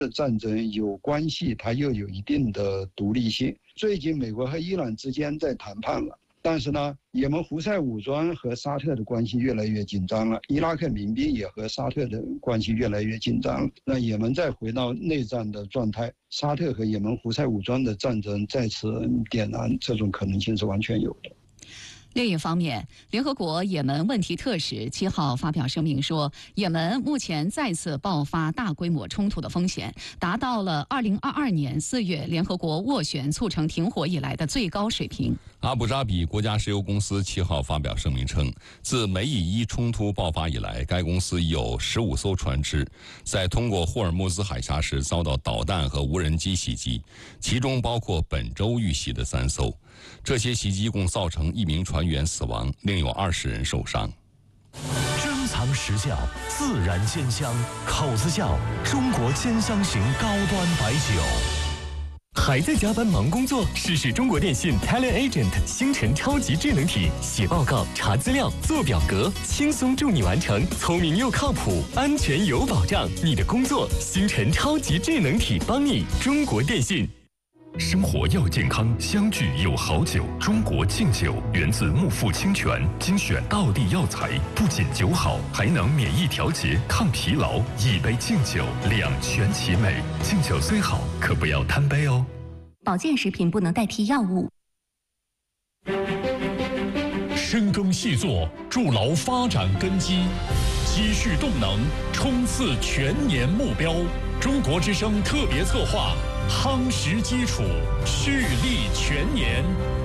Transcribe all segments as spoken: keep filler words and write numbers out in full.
的战争有关系，它又有一定的独立性。最近美国和伊朗之间在谈判了，但是呢，也门胡塞武装和沙特的关系越来越紧张了，伊拉克民兵也和沙特的关系越来越紧张了。那也门再回到内战的状态，沙特和也门胡塞武装的战争再次点燃，这种可能性是完全有的。 另一方面，联合国也门问题特使七号发表声明说，也门目前再次爆发大规模冲突的风险达到了二零二二年四月联合国斡旋促成停火以来的最高水平。 阿布扎比国家石油公司七号发表声明称，自梅以伊冲突爆发以来，该公司有十五艘船只在通过霍尔木兹海峡时遭到导弹和无人机袭击，其中包括本周遇袭的三艘。这些袭击共造成一名船员死亡，另有二十人受伤。 珍藏实窖，自然鲜香，口子窖中国兼香型高端白酒。还在加班忙工作？试试中国电信 TeleAgent 星辰超级智能体，写报告、查资料、做表格，轻松助你完成，聪明又靠谱，安全有保障。你的工作，星辰超级智能体帮你。中国电信。生活要健康，相聚有好酒。中国敬酒源自木富清泉，精选道地药材，不仅酒好，还能免疫调节、抗疲劳。一杯敬酒，两全其美。敬酒虽好，可不要贪杯哦。 保健食品不能代替药物。 深耕细作，筑牢发展根基，积蓄动能，冲刺全年目标。中国之声特别策划。夯实基础，蓄力全年。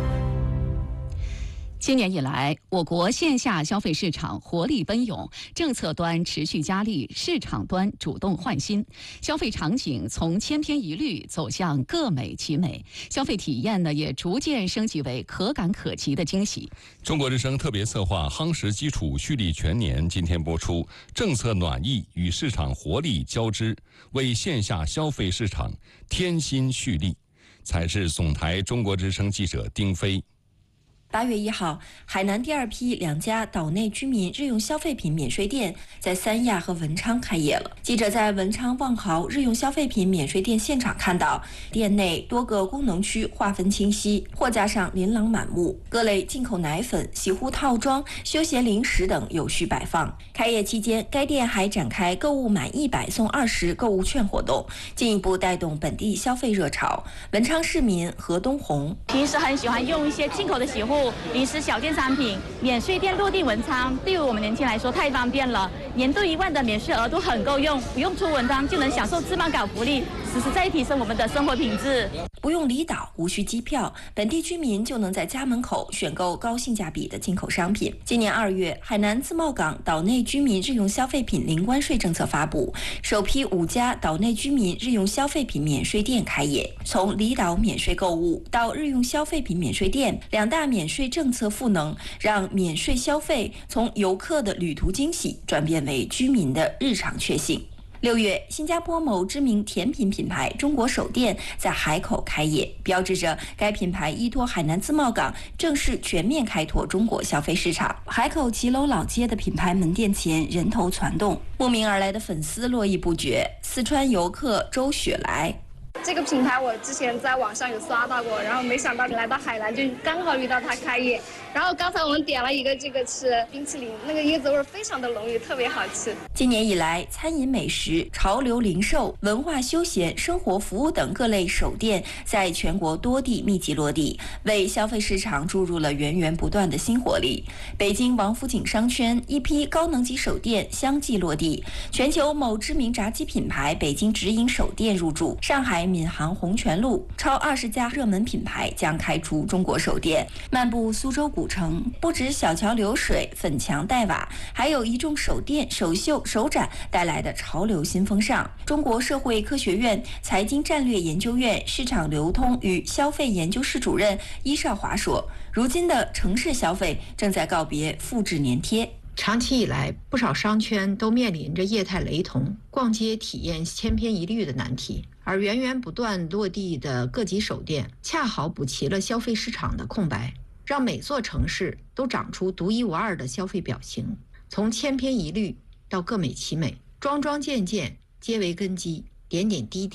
今年以来，我国线下消费市场活力奔涌，政策端持续加力，市场端主动换新，消费场景从千篇一律走向各美其美，消费体验呢也逐渐升级为可感可及的惊喜。 中国之声特别策划夯实基础，蓄力全年今天播出，政策暖意与市场活力交织，为线下消费市场添新蓄力。采自总台中国之声记者丁飞。 八月一号，海南第二批两家岛内居民日用消费品免税店在三亚和文昌开业了。记者在文昌万豪日用消费品免税店现场看到，店内多个功能区划分清晰，货架上琳琅满目，各类进口奶粉、洗护套装、休闲零食等有序摆放。开业期间，该店还展开购物满一百送二十购物券活动，进一步带动本地消费热潮。文昌市民何东红平时很喜欢用一些进口的洗护、零食小件商品，免税店落地文昌，对于我们年轻人来说太方便了。年度一万的免税额度很够用，不用出文章就能享受自贸港福利，实实在在提升我们的生活品质。 不用离岛，无需机票，本地居民就能在家门口选购高性价比的进口商品。今年二月，海南自贸港岛内居民日用消费品零关税政策发布，首批五家岛内居民日用消费品免税店开业。从离岛免税购物到日用消费品免税店，两大免税政策赋能，让免税消费从游客的旅途惊喜转变为居民的日常确幸。六月，新加坡某知名甜品品牌中国首店在海口开业，标志着该品牌依托海南自贸港正式全面开拓中国消费市场。海口骑楼老街的品牌门店前人头攒动，慕名而来的粉丝络绎不绝。四川游客周雪来。 这个品牌我之前在网上有刷到过，然后没想到来到海南就刚好遇到它开业。然后刚才我们点了一个这个吃冰淇淋，那个椰子味非常的浓郁，特别好吃。 今年以来，餐饮美食、潮流零售、文化休闲、生活服务等各类首店在全国多地密集落地，为消费市场注入了源源不断的新活力。北京王府井商圈一批高能级首店相继落地，全球某知名炸鸡品牌北京直营首店入驻，上海闵行红泉路超二十家热门品牌将开出中国首店。漫步苏州古城，不止小桥流水、粉墙黛瓦，还有一众首店、首秀、首展带来的潮流新风尚。中国社会科学院财经战略研究院市场流通与消费研究室主任伊少华说，如今的城市消费正在告别复制粘贴。 长期以来，不少商圈都面临着业态雷同、逛街体验千篇一律的难题，而源源不断落地的各级首店恰好补齐了消费市场的空白，让每座城市都长出独一无二的消费表情。从千篇一律到各美其美，桩桩件件皆为根基， 点点滴滴。